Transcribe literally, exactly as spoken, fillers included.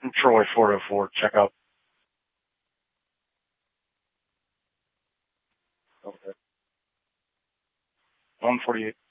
Troy four oh four, check out. Okay. one forty-eight.